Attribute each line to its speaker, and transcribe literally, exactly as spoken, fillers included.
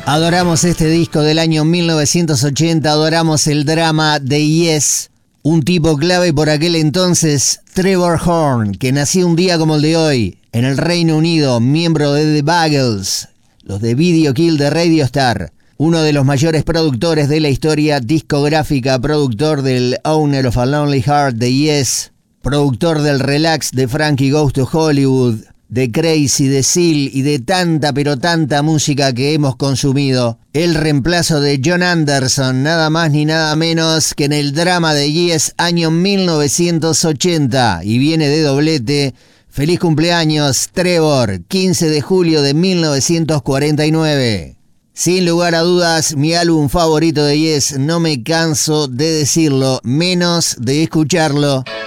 Speaker 1: Adoramos este disco del año mil novecientos ochenta, adoramos el drama de Yes. Un tipo clave por aquel entonces, Trevor Horn, que nació un día como el de hoy, en el Reino Unido, miembro de The Buggles, los de Video Kill de Radio Star. Uno de los mayores productores de la historia discográfica, productor del Owner of a Lonely Heart de Yes, productor del Relax de Frankie Goes to Hollywood, de Crazy, de Seal y de tanta pero tanta música que hemos consumido. El reemplazo de John Anderson, nada más ni nada menos que en el drama de Yes, año mil novecientos ochenta, y viene de doblete. Feliz cumpleaños, Trevor, quince de julio de mil novecientos cuarenta y nueve. Sin lugar a dudas, mi álbum favorito de Yes, no me canso de decirlo, menos de escucharlo.